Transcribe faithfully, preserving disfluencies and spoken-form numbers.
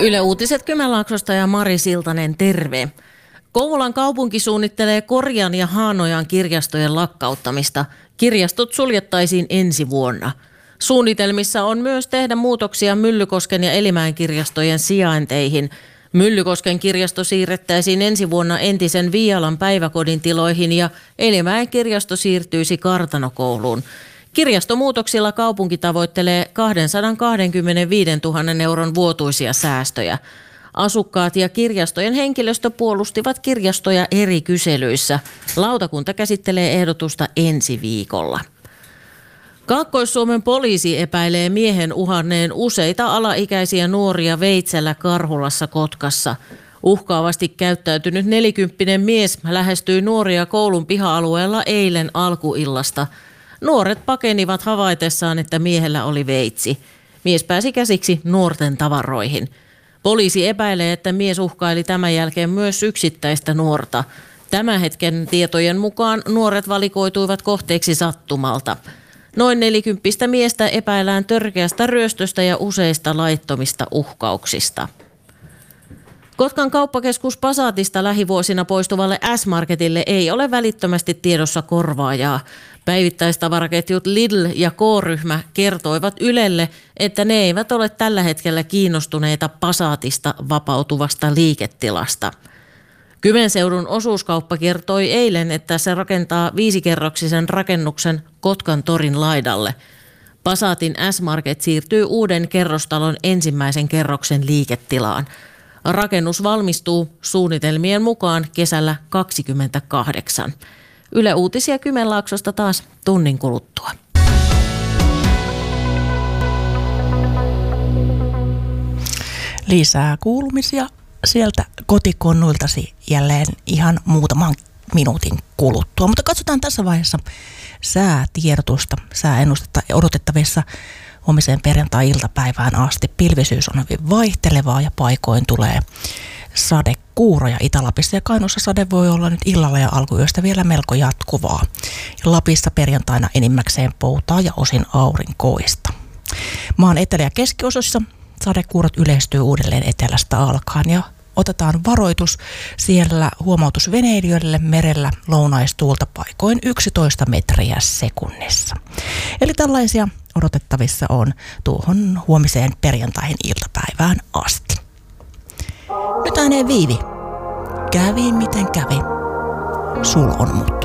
Yle Uutiset Kymenlaaksosta ja Mari Siltanen, terve. Kouvolan kaupunki suunnittelee Korjan ja Haanojan kirjastojen lakkauttamista. Kirjastot suljettaisiin ensi vuonna. Suunnitelmissa on myös tehdä muutoksia Myllykosken ja Elimäen kirjastojen sijainteihin. Myllykosken kirjasto siirrettäisiin ensi vuonna entisen Viialan päiväkodin tiloihin ja Elimäen kirjasto siirtyisi Kartanokouluun. Kirjastomuutoksilla kaupunki tavoittelee kaksisataakaksikymmentäviisituhatta euron vuotuisia säästöjä. Asukkaat ja kirjastojen henkilöstö puolustivat kirjastoja eri kyselyissä. Lautakunta käsittelee ehdotusta ensi viikolla. Kaakkois-Suomen poliisi epäilee miehen uhanneen useita alaikäisiä nuoria Veitsellä, Karhulassa, Kotkassa. Uhkaavasti käyttäytynyt nelikymppinen mies lähestyi nuoria koulun piha-alueella eilen alkuillasta. Nuoret pakenivat havaitessaan, että miehellä oli veitsi. Mies pääsi käsiksi nuorten tavaroihin. Poliisi epäilee, että mies uhkaili tämän jälkeen myös yksittäistä nuorta. Tämän hetken tietojen mukaan nuoret valikoituivat kohteeksi sattumalta. Noin nelikymppistä miestä epäillään törkeästä ryöstöstä ja useista laittomista uhkauksista. Kotkan kauppakeskus Passatista lähivuosina poistuvalle S-Marketille ei ole välittömästi tiedossa korvaajaa. Päivittäistavaraketjut Lidl ja K-ryhmä kertoivat Ylelle, että ne eivät ole tällä hetkellä kiinnostuneita Passatista vapautuvasta liiketilasta. Kymenseudun osuuskauppa kertoi eilen, että se rakentaa viisikerroksisen rakennuksen Kotkan torin laidalle. Passatin S-Market siirtyy uuden kerrostalon ensimmäisen kerroksen liiketilaan. Rakennus valmistuu suunnitelmien mukaan kesällä kaksikymmentäkahdeksan. Yle Uutisia Kymenlaaksosta taas tunnin kuluttua. Lisää kuulumisia sieltä kotikonnuiltasi jälleen ihan muutaman minuutin kuluttua. Mutta katsotaan tässä vaiheessa säätiedotusta. Sääennustetta odotettavissa huomiseen perjantai-iltapäivään asti. Pilvisyys on hyvin vaihtelevaa ja paikoin tulee sadekuuroja Itä-Lapissa ja Kainuussa sade voi olla nyt illalla ja alkuyöstä vielä melko jatkuvaa. Ja Lapissa perjantaina enimmäkseen poutaa ja osin aurinkoista. Maan etelä- ja keskiosassa sadekuurot yleistyy uudelleen etelästä alkaen ja otetaan varoitus siellä huomautus veneilijöille merellä lounaistuulta paikoin yksitoista metriä sekunnissa. Eli tällaisia odotettavissa on tuohon huomiseen perjantaihin iltapäivään asti. Nyt ääneen Viivi. Kävi miten kävi. Sul on mut.